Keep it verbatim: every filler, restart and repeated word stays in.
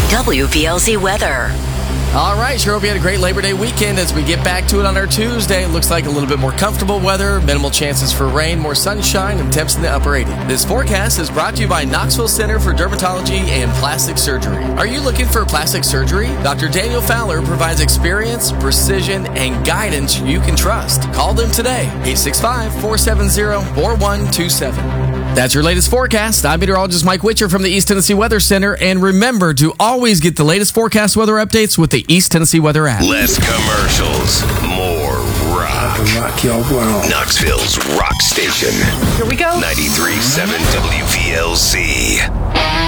W V L Z weather. All right, sure hope you had a great Labor Day weekend. As we get back to it on our Tuesday, it looks like a little bit more comfortable weather, minimal chances for rain, more sunshine, and temps in the upper eighties. This forecast is brought to you by Knoxville Center for Dermatology and Plastic Surgery. Are you looking for plastic surgery? Doctor Daniel Fowler provides experience, precision, and guidance you can trust. Call them today, eight six five, four seven zero, four one two seven. That's your latest forecast. I'm meteorologist Mike Witcher from the East Tennessee Weather Center. And remember to always get the latest forecast weather updates with the East Tennessee Weather app. Less commercials, more rock. Rock your world. Knoxville's rock station. Here we go. ninety-three point seven W V L Z.